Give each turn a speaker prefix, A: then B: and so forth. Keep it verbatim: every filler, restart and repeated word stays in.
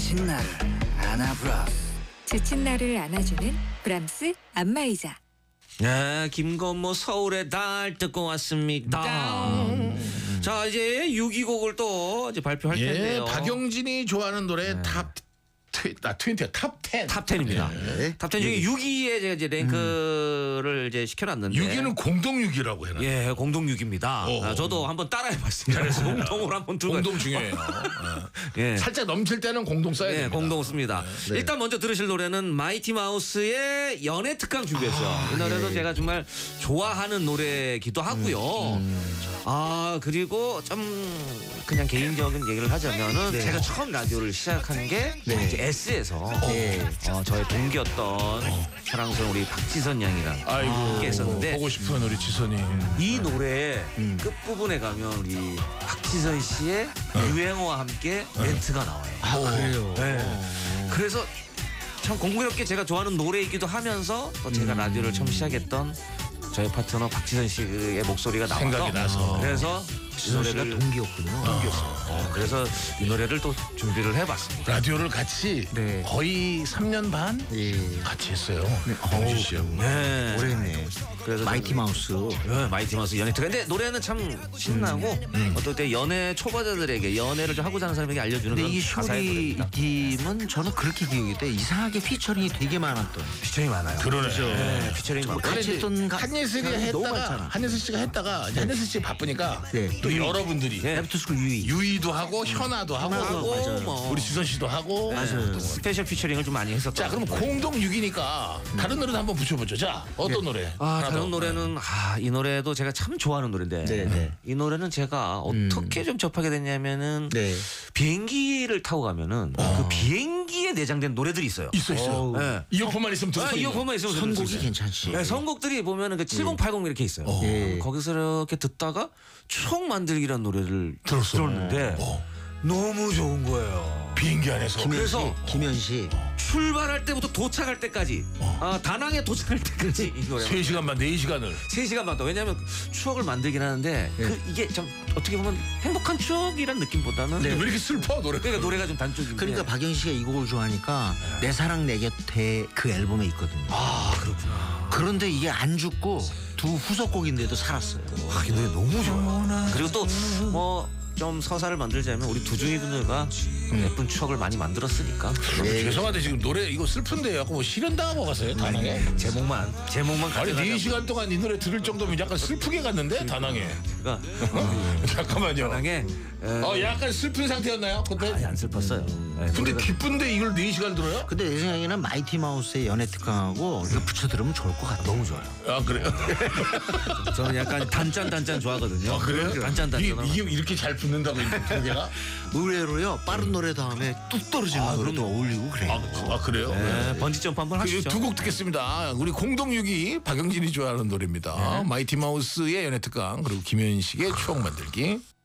A: 지친 나를 안아브라스.
B: 지친 나를 안아주는 브람스 안마의자.
C: 네, 김건모 서울의 달 듣고 왔습니다. 자, 이제 육 위 곡을 또 이제 발표할
D: 예,
C: 텐데요.
D: 박영진이 좋아하는 노래
C: 네.
D: 탑 트나 트웬티야 탑 텐.
C: 탑 텐입니다.
D: 예.
C: 탑 텐 중에 육 위에 제가 이제 랭크를 이제 시켜놨는데.
D: 육 위는 공동 육 위라고 해놨.
C: 예, 공동 육 위입니다. 아, 저도 한번 따라해봤습니다. 그래서 공동으로 한번 두고.
D: 공동 중요해요. 어.
C: 예.
D: 살짝 넘칠 때는 공동 써야
C: 네,
D: 됩니다.
C: 공동 씁니다. 일단 먼저 들으실 노래는 마이티 마우스의 연애 특강 준비했어요.
D: 아,
C: 이 노래도
D: 예.
C: 제가 정말 좋아하는 노래기도 하고요.
D: 음,
C: 아, 그리고 좀 그냥 개인적인 얘기를 하자면은
D: 네.
C: 제가 처음 라디오를 시작한 게 이제 S에서 어, 저의 동기였던 사랑스러운 우리 박지선 양이랑
D: 아이고
C: 함께 했었는데
D: 보고 싶은 우리 지선이.
C: 이 노래의 끝부분에 가면 우리 박지선 씨의 유행어와 함께 멘트가 나와요.
D: 아 그래요.
C: 네. 그래서 참 공교롭게 제가 좋아하는 노래이기도 하면서 또 제가 라디오를 처음 시작했던 저의 파트너 박지선 씨의 목소리가 나와서
D: 생각이 나서.
C: 그래서 이 노래를
A: 동기였군요.
C: 어, 그래서 이 노래를 또 준비를 해봤습니다.
D: 라디오를 같이
A: 네.
D: 거의 삼 년 반
A: 예.
D: 같이 했어요. 영주 씨하고.
C: 네.
A: 오래 했네.
C: 그래서
A: 마이티 마우스.
C: 네, 마이티 마우스 연애 특강. 근데 노래는 참 신나고 어떨 때 연애 초보자들에게 연애를 좀 하고 사는 사람에게 알려주는
A: 근데
C: 그런
A: 이
C: 가사의
A: 쇼리
C: 노래입니다.
A: 팀은 저는 그렇게 기억이 돼. 이상하게 피처링이 되게 많았던.
C: 피처링 많아요.
D: 그러네.
C: 네, 피처링 많고.
A: 같이 했던 가-
D: 한예슬이
A: 사람이 너무
D: 했다가
A: 많잖아.
D: 한예슬 씨가 했다가 이제 한예슬 씨 바쁘니까
A: 네.
D: 또 여러분들이
C: 네.
A: 애프터스쿨 유이.
D: 유이도 하고 현아도 하고,
A: 현아도
C: 하고
A: 맞아요.
C: 뭐
D: 우리 지선 씨도 하고.
A: 맞아요.
C: 스페셜 피처링을 좀 많이 했었죠.
D: 자, 그럼 공동 육 위니까 다른 노래도 한번 붙여보죠. 자, 어떤 노래?
C: 아,
D: 하나
C: 다른
D: 더.
C: 노래는 아, 이 노래도 제가 참 좋아하는 노래인데
A: 네, 네.
C: 이 노래는 제가 어떻게 좀 접하게 됐냐면은
A: 네.
C: 비행기를 타고 가면은 그 비행기에 내장된 노래들이 있어요.
D: 있어 있어.
A: 어우.
C: 네.
D: 이어폰만 있으면 들을
C: 아,
D: 수 있는.
C: 이어폰만 있으면 들을 수
A: 선곡이
C: 있어요.
A: 괜찮지.
C: 네, 선곡들이 보면은 그 칠공팔공 이렇게 있어요.
A: 예.
C: 거기서 이렇게 듣다가 추억 만들기라는 노래를
D: 들었어.
C: 들었는데
D: 어.
C: 너무 좋은 거예요.
D: 비행기 안에서.
C: 그래서
A: 김현 씨.
C: 출발할 때부터 도착할 때까지 아, 다낭에 도착할 때까지 이 노래
D: 세 시간만 네 시간을.
C: 세 시간 반도 왜냐하면 추억을 만들긴 하는데 그 이게 좀 어떻게 보면 행복한 추억이란 느낌보다는
D: 왜 이렇게 슬퍼 노래?
C: 그러니까 노래가 좀 단쪽인데
A: 그러니까 박영 씨가 이 곡을 좋아하니까 내 사랑 내 곁에 그 앨범에 있거든요.
C: 아 그렇구나.
A: 그런데 이게 안 죽고 두 후속곡인데도 살았어요.
C: 아, 이 노래 너무 좋아요. 그리고 또 뭐 좀 서사를 만들자면 우리 두중이 누나가 예쁜 추억을 많이 만들었으니까
A: 네.
D: 죄송한데 지금 노래 이거 슬픈데 약간 뭐 실현당하고 갔어요 다낭에.
C: 제목만 제목만
D: 아니 네
C: 가져가자고.
D: 시간 동안 이 노래 들을 정도면 약간 슬프게 갔는데 다낭에.
C: 그러니까
D: 잠깐만요.
C: 다낭에 에,
D: 어 약간 슬픈 상태였나요 그때?
C: 아니 안 슬펐어요. 네,
D: 근데
C: 노래가-
D: 기쁜데 이걸 네 시간 들어요?
A: 근데 내 생각에는 마이티 마우스의 연애 특강하고 이거 붙여 들으면 좋을 것 같아. 너무 좋아요.
D: 아 그래요?
C: 저는 약간 단짠 단짠 좋아하거든요.
D: 아 그래요?
C: 단짠 단짠.
D: 이게, 이게 이렇게 잘 붙는다고 이두 개가?
A: 의외로요 빠른 노래 다음에 뚝 떨어지는 노래도 어울리고 그래요.
D: 아, 아 그래요?
C: 네, 번지 점프 한번 하시죠.
D: 두 곡 듣겠습니다. 우리 공동 육 위 박영진이 좋아하는 노래입니다. 마이티 마우스의 연애 특강 그리고 김현식의 추억 만들기.